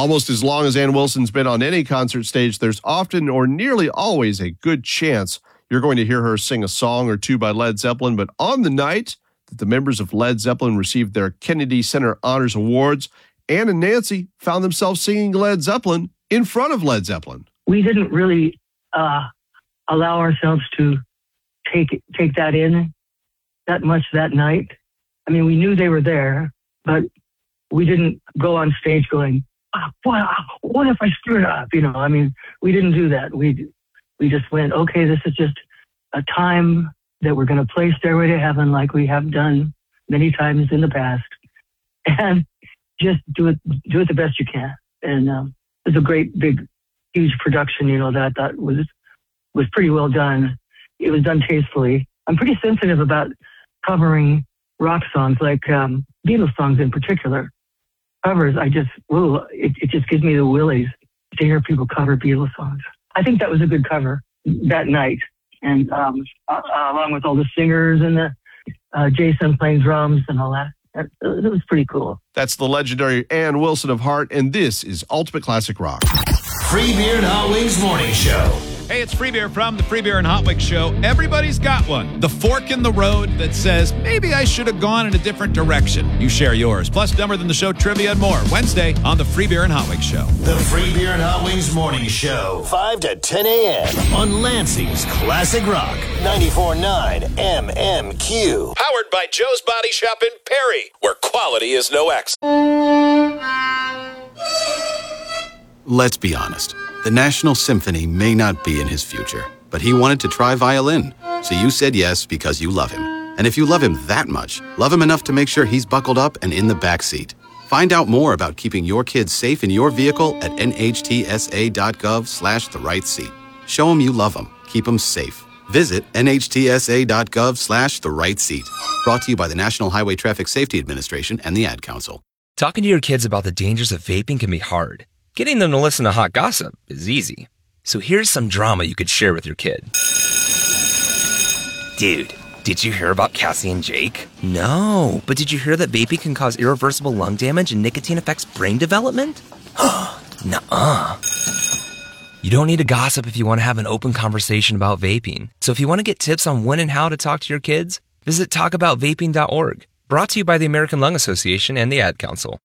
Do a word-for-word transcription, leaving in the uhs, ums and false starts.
Almost as long as Ann Wilson's been on any concert stage, there's often or nearly always a good chance you're going to hear her sing a song or two by Led Zeppelin. But on the night that the members of Led Zeppelin received their Kennedy Center Honors Awards, Ann and Nancy found themselves singing Led Zeppelin in front of Led Zeppelin. We didn't really uh, allow ourselves to take take that in that much that night. I mean, we knew they were there, but we didn't go on stage going, oh, what, what if I screwed up? You know, I mean, we didn't do that. We we just went, okay, this is just a time that we're going to play Stairway to Heaven like we have done many times in the past, and just do it do it the best you can. And um, it was a great, big, huge production, you know, that I thought was was pretty well done. It was done tastefully. I'm pretty sensitive about covering rock songs, like um, Beatles songs in particular. Covers, I just, whoa, it, it just gives me the willies to hear people cover Beatles songs. I think that was a good cover that night. And um, uh, along with all the singers and the uh, Jason playing drums and all that. It was pretty cool. That's the legendary Ann Wilson of Heart, and this is Ultimate Classic Rock. Free Beer and Hot Wings Morning Show. Hey, it's Free Beer from the Free Beer and Hot Wings Show. Everybody's got one. The fork in the road that says, maybe I should have gone in a different direction. You share yours. Plus, Dumber Than the Show trivia and more. Wednesday on the Free Beer and Hot Wings Show. The Free Beer and Hot Wings Morning Show. five to ten a.m. on Lansing's Classic Rock. ninety-four point nine M M Q. Powered by Joe's Body Shop in Perry, where quality is no X. Let's be honest. The National Symphony may not be in his future, but he wanted to try violin. So you said yes because you love him. And if you love him that much, love him enough to make sure he's buckled up and in the back seat. Find out more about keeping your kids safe in your vehicle at nhtsa.gov slash the right seat. Show him you love him. Keep him safe. Visit nhtsa.gov slash the right seat. Brought to you by the National Highway Traffic Safety Administration and the Ad Council. Talking to your kids about the dangers of vaping can be hard. Getting them to listen to hot gossip is easy. So here's some drama you could share with your kid. Dude, did you hear about Cassie and Jake? No, but did you hear that vaping can cause irreversible lung damage and nicotine affects brain development? Nuh-uh. You don't need to gossip if you want to have an open conversation about vaping. So if you want to get tips on when and how to talk to your kids, visit talk about vaping dot org. Brought to you by the American Lung Association and the Ad Council.